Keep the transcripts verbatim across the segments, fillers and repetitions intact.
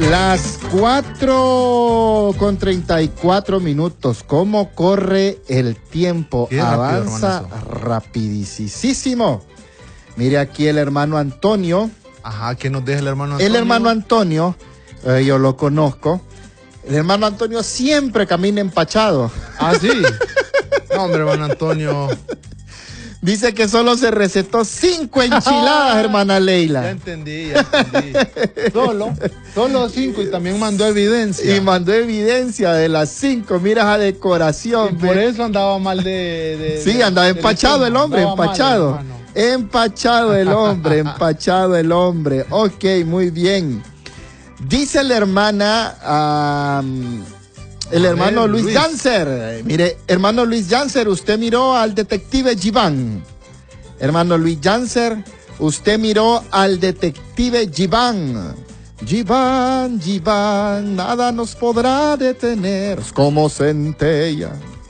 Las cuatro con treinta y cuatro minutos. ¿Cómo corre el tiempo? Qué Avanza rápido, rapidísimo. Mire aquí el hermano Antonio. Ajá, ¿qué nos deja el hermano Antonio? El hermano Antonio, eh, yo lo conozco. El hermano Antonio siempre camina empachado. Ah, sí. No, hombre, hermano Antonio. Dice que solo se recetó cinco enchiladas, hermana Leila. Ya entendí, ya entendí. Solo, solo cinco y también mandó evidencia. Y mandó evidencia de las cinco, mira esa decoración. Y por ve. eso andaba mal de... de Sí, de, andaba de empachado el hombre, andaba empachado. mal, hermano. Empachado el hombre, empachado el hombre. Ok, muy bien. Dice la hermana, um, el A hermano ver, Luis Luis. Janser. Mire, hermano Luis Janser, usted miró al detective Giván. Hermano Luis Janser, usted miró al detective Giván. Giván, Giván, nada nos podrá detener como centella.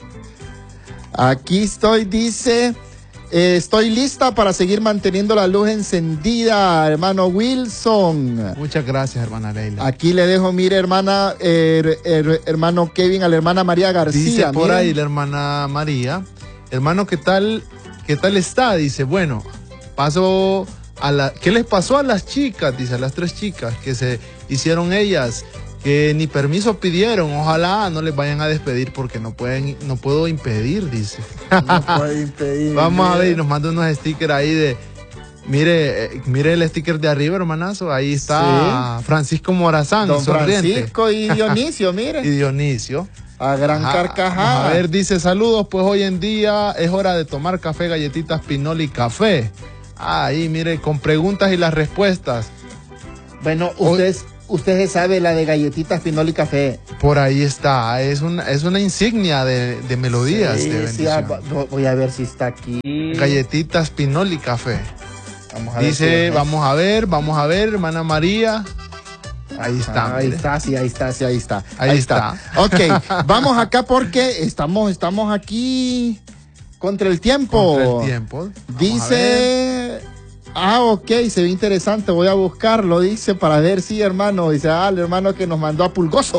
Aquí estoy, dice, eh, estoy lista para seguir manteniendo la luz encendida, hermano Wilson. Muchas gracias, hermana Leila. Aquí le dejo, mire, hermana, eh, her- hermano Kevin, a la hermana María García. Dice por miren. ahí la hermana María, hermano, ¿qué tal, qué tal está? Dice, bueno, paso a la, ¿qué les pasó a las chicas? Dice, a las tres chicas que se hicieron ellas, que ni permiso pidieron, ojalá no les vayan a despedir porque no pueden, no puedo impedir, dice. No puede impedir. Vamos a mire. ver, y nos manda unos stickers ahí de, mire, eh, mire el sticker de arriba, hermanazo, ahí está Francisco Morazán, Don sonriente. Francisco y Dionisio, mire. Y Dionisio. A gran Ajá, carcajada. vamos a ver, dice, saludos, pues hoy en día es hora de tomar café, galletitas, pinol y café. Ahí, mire, con preguntas y las respuestas. Bueno, usted, usted se sabe la de galletitas, pinol y café. Por ahí está, es una, es una insignia de, de melodías Sí, de sí, ah, bendición. vo- voy a ver si está aquí. Galletitas, pinol y café. Vamos a ver Dice, si- vamos a ver, vamos a ver, hermana María. Ahí está. Ah, ahí mire. está, sí, ahí está, sí, ahí está. Ahí está. Ok, vamos acá porque estamos, estamos aquí contra el tiempo. Contra el tiempo. Vamos a ver. Dice, ah, ok, se ve interesante, voy a buscarlo, dice, para ver si, hermano, dice, ah, el hermano que nos mandó a Pulgoso.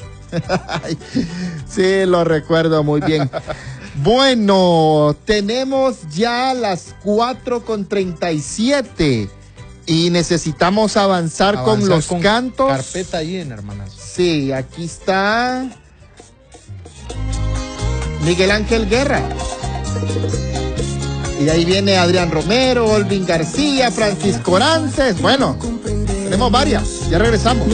Sí, lo recuerdo muy bien. Bueno, tenemos ya las cuatro con treinta y siete y necesitamos avanzar, Avanzar con los con cantos. Carpeta llena, hermanas. Sí, aquí está Miguel Ángel Guerra. Y de ahí viene Adrián Romero, Olvin García, Francisco Orances. Bueno, tenemos varias. Ya regresamos.